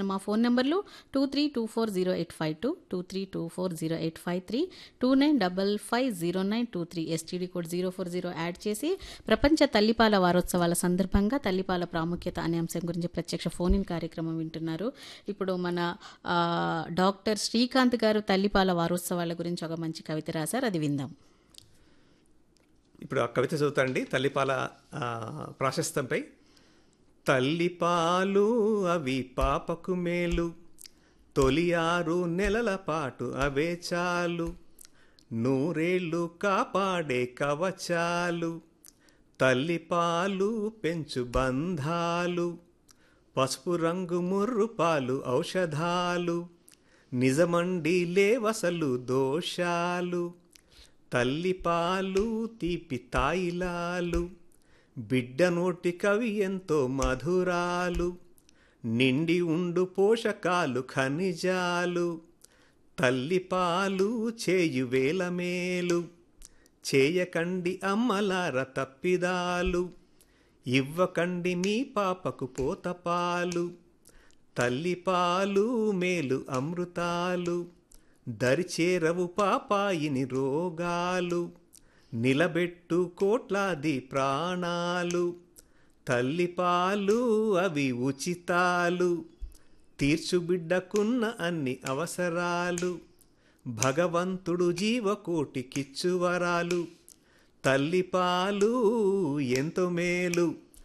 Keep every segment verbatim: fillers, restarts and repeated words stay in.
మా ఫోన్ నెంబర్లు two three two four zero eight five two two three two four zero eight five three two nine double five zero nine two three STD code zero four zero add చేసి ప్రపంచ తల్లిపాల వారోత్సవాల సందర్భంగా తల్లిపాల ప్రాముఖ్యత అనే అంశం గురించి ప్రత్యక్ష ఫోన్ ఇన్ కార్యక్రమం వింటున్నారు. ఇప్పుడు మన ఆ, డాక్టర్ శ్రీకాంత్ గారు తల్లిపాల వారోత్సవాల గురించి ఒక మంచి కవిత రాశారు, అది విందాం. ఇప్పుడు ఆ కవిత చదువుతాండి తల్లిపాల ఆ, ప్రాశస్తంపై. తల్లిపాలు అవి పాపకు మేలు, తొలి ఆరు నెలల పాటు అవే చాలు, నూరేళ్ళు కాపాడే కవచాలు, తల్లిపాలు పెంచు బంధాలు, పసుపు రంగు ముర్రు పాలు ఔషధాలు, నిజమండి లేవసలు దోషాలు, తల్లిపాలు తీపి తాయిలాలు, బిడ్డ నోటి కవి ఎంతో మధురాలు, నిండి ఉండు పోషకాలు ఖనిజాలు, తల్లిపాలు చేయు వేల మేలు, చేయకండి అమ్మలార తప్పిదాలు, ఇవ్వకండి మీ పాపకు పోతపాలు, తల్లిపాలు మేలు అమృతాలు, దరిచేరవు పాపాయిని రోగాలు, నిలబెట్టు కోట్లాది ప్రాణాలు, తల్లిపాలు అవి ఉచితాలు, తీర్చుబిడ్డకున్న అన్ని అవసరాలు, భగవంతుడు జీవకోటికిచ్చువరాలు, తల్లిపాలు ఎంతో మేలు,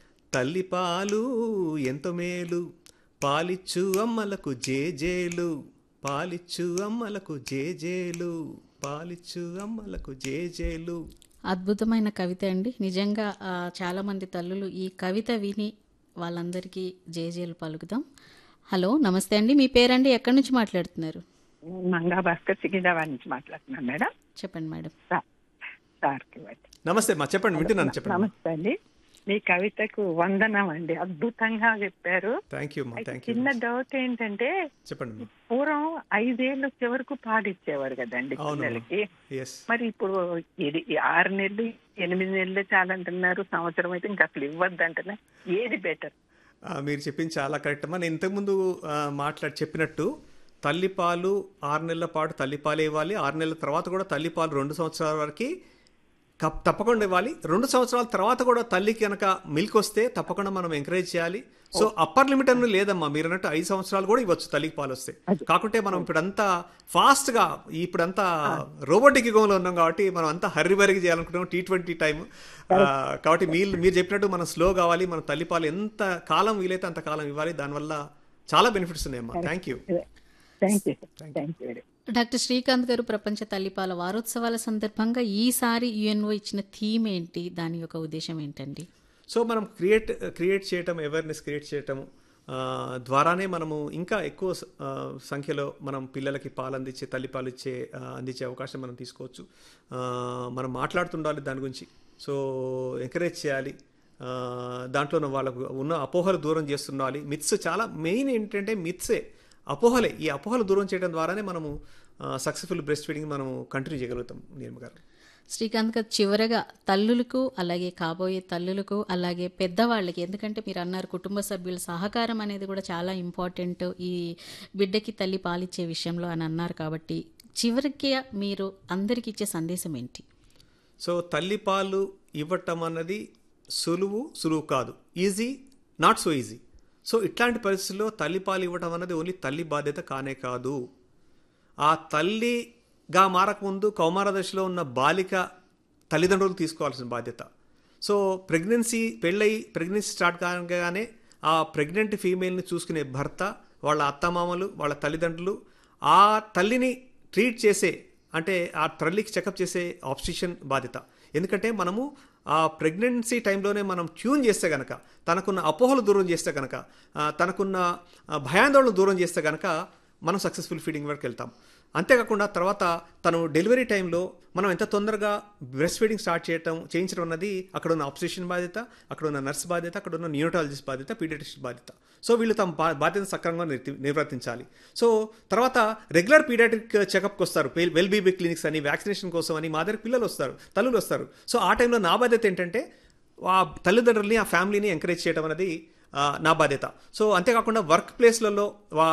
తల్లిపాలు ఎంతో మేలు, పాలిచ్చు అమ్మలకు జేజేలు, పాలిచ్చు అమ్మలకు జేజేలు, పాలిచ్చు అమ్మలకు జేజేలు. అద్భుతమైన కవిత అండి. నిజంగా ఆ, చాలామంది తల్లులు ఈ కవిత విని వాళ్ళందరికీ జేజేలు పలుకుతాం. హలో, నమస్తే అండి, మీ పేరండి, ఎక్కడి నుంచి మాట్లాడుతున్నారు? మంగా భాస్కర్ సికింద్రాబాద్ నుంచి మాట్లాడుతున్నాను మేడం. చెప్పండి మేడం. సార్ సార్కి ఇవ్వండి. నమస్తే మా, చెప్పండి, వింటున్నాను, చెప్పండి. నమస్తే అండి, మీ కవితకు వందనం అండి, అద్భుతంగా చెప్పారు. థ్యాంక్ యూ మా, అయితే థ్యాంక్ యూ. చిన్న డౌట్ ఏంటంటే, చెప్పండి. పూర్వం ఐదేళ్ళు చివరకు పాడిచ్చేవారు కదండి అవును. పిల్లలకి. ఎస్. మరి ఇప్పుడు ఇది ఈ ఆరు నెలలు ఎనిమిది నెలలు చాలంటున్నారు, సంవత్సరం అయితే ఇంకా అసలు ఇవ్వద్దు అంటున్నారు. ఏది బెటర్? మీరు చెప్పింది చాలా కరెక్ట్ అమ్మా. నేను ఇంతకుముందు ఆ, మాట్లాడి చెప్పినట్టు తల్లిపాలు ఆరు నెలల పాటు తల్లిపాలు ఇవ్వాలి, ఆరు నెలల తర్వాత కూడా తల్లిపాలు రెండు సంవత్సరాల వరకు కప్ తప్పకుండా ఇవ్వాలి. రెండు సంవత్సరాల తర్వాత కూడా తల్లికి కనుక మిల్క్ వస్తే తప్పకుండా మనం ఎంకరేజ్ చేయాలి. సో అప్పర్ లిమిట్ అని లేదమ్మా, మీరు అన్నట్టు ఐదు సంవత్సరాలు కూడా ఇవ్వచ్చు తల్లికి పాలు వస్తే. కాకుంటే మనం ఇప్పుడంతా ఫాస్ట్గా ఇప్పుడంతా రోబోటిక్ యుగంలో ఉన్నాం కాబట్టి మనం అంతా హర్రి బరిగి చేయాలనుకుంటున్నాం, టీ ట్వంటీ టైం. కాబట్టి మీరు మీరు చెప్పినట్టు మనం స్లో కావాలి, మన తల్లిపాలు ఎంత కాలం వీలైతే అంత కాలం ఇవ్వాలి. దానివల్ల చాలా బెనిఫిట్స్ ఉన్నాయమ్మా. Thank you. Thank you thank you. Doctor Srikanth గారు, ప్రపంచ తల్లిపాల వారోత్సవాల సందర్భంగా ఈసారి యుఎన్ఓ ఇచ్చిన థీమ్ ఏంటి, దాని యొక్క ఉద్దేశం ఏంటండి? సో మనం క్రియేట్ క్రియేట్ చేయటం, అవేర్నెస్ క్రియేట్ చేయటం ఆ, ద్వారానే మనము ఇంకా ఎక్కువ ఆ, సంఖ్యలో మనం పిల్లలకి పాలు అందించే, తల్లిపాలు ఇచ్చే ఆ, అందించే అవకాశం మనం తీసుకోవచ్చు. ఆ, మనం మాట్లాడుతుండాలి దాని గురించి. సో ఎంకరేజ్ చేయాలి. ఆ, దాంట్లో వాళ్ళకు ఉన్న అపోహలు దూరం చేస్తుండాలి. మిత్స్ చాలా మెయిన్ ఏంటంటే మిత్సే, అపోహలే. ఈ అపోహలు దూరం చేయడం ద్వారానే మనము సక్సెస్ఫుల్ బ్రెస్ట్ ఫీడింగ్ మనము కంటిన్యూ చేయగలుగుతాం. నీలిమ గారు. శ్రీకాంత్ గారు, చివరగా తల్లులకు, అలాగే కాబోయే తల్లులకు, అలాగే పెద్దవాళ్ళకి, ఎందుకంటే మీరు అన్నారు కుటుంబ సభ్యుల సహకారం అనేది కూడా చాలా ఇంపార్టెంట్ ఈ బిడ్డకి తల్లి పాలిచ్చే విషయంలో అని అన్నారు. కాబట్టి చివరికి మీరు అందరికి ఇచ్చే సందేశం ఏంటి? సో తల్లిపాలు ఇవ్వటం అన్నది సులువు సులువు కాదు, easy not so easy. So ఇట్లాంటి పరిస్థితుల్లో తల్లిపాలు ఇవ్వటం అన్నది ఓన్లీ తల్లి బాధ్యత కానే కాదు. ఆ తల్లిగా మారకముందు కౌమార దశలో ఉన్న బాలిక తల్లిదండ్రులు తీసుకోవాల్సిన బాధ్యత. సో ప్రెగ్నెన్సీ పెళ్ళై ప్రెగ్నెన్సీ స్టార్ట్ కాగానే ఆ ప్రెగ్నెంట్ ఫీమేల్ని చూసుకునే భర్త, వాళ్ళ అత్తమామలు, వాళ్ళ తల్లిదండ్రులు ఆ తల్లిని ట్రీట్ చేసే, అంటే ఆ తల్లికి చెకప్ చేసే ఆబ్స్టిషన్ బాధ్యత. ఎందుకంటే మనము ఆ ప్రెగ్నెన్సీ టైంలోనే మనం ట్యూన్ చేస్తే కనుక, తనకున్న అపోహలు దూరం చేస్తే కనుక, తనకున్న భయాందోళన దూరం చేస్తే కనుక మనం సక్సెస్ఫుల్ ఫీడింగ్ వరకు వెళ్తాం. అంతేకాకుండా తర్వాత తను డెలివరీ టైంలో మనం ఎంత తొందరగా బ్రెస్ట్ ఫీడింగ్ స్టార్ట్ చేయటం చేయించడం అన్నది అక్కడ ఉన్న ఆబ్స్టిషన్ బాధ్యత, అక్కడ ఉన్న నర్స్ బాధ్యత, అక్కడ ఉన్న న్యూరోటాలజిస్ట్ బాధ్యత, పీడియాట్రిషియన్ బాధ్యత. సో వీళ్ళు తమ బా బాధ్యత సక్రమంగా నిర్వర్తించాలి. సో తర్వాత రెగ్యులర్ పీడియాట్రిక్ చెకప్కి వస్తారు, వెల్ బీబీ క్లినిక్స్ అని, వ్యాక్సినేషన్ కోసం అని. మా దగ్గర పిల్లలు వస్తారు, తల్లులు వస్తారు. సో ఆ టైంలో నా బాధ్యత ఏంటంటే ఆ తల్లిదండ్రుల్ని, ఆ ఫ్యామిలీని ఎంకరేజ్ చేయడం అనేది నా బాధ్యత. సో అంతేకాకుండా వర్క్ ప్లేస్లలో